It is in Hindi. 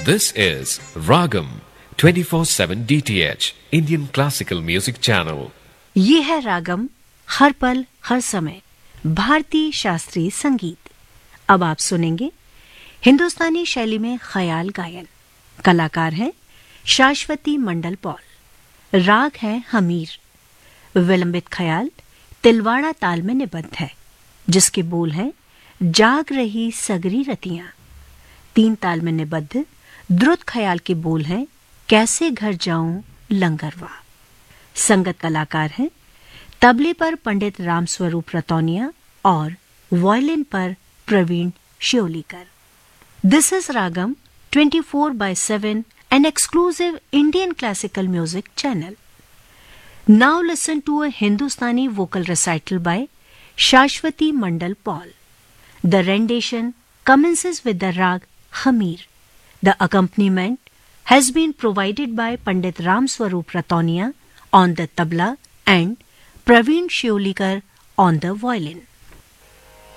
This is Ragam 24/7 DTH Indian Classical Music Channel. ये है रागम, हर पल हर समय भारतीय शास्त्रीय संगीत। अब आप सुनेंगे हिंदुस्तानी शैली में ख्याल गायन। कलाकार हैं शाश्वती मंडल पॉल। राग है हमीर। विलंबित ख्याल तिलवाड़ा ताल में निबद्ध है, जिसके बोल हैं जाग रही सगरी रतियां। 3 ताल में निबद्ध द्रुत ख्याल के बोल हैं कैसे घर जाऊं लंगरवा। संगत कलाकार हैं तबले पर पंडित रामस्वरूप रतौनिया और वायलिन पर Praveen श्योलीकर। This is ragam 24/7, an exclusive Indian classical music channel. Now listen to a Hindustani vocal recital by Shashwati Mandal Paul. The rendition commences with the rag Hamir. The accompaniment has been provided by Pandit Ramswarup Ratonia on the tabla and Praveen Shiolikar on the violin.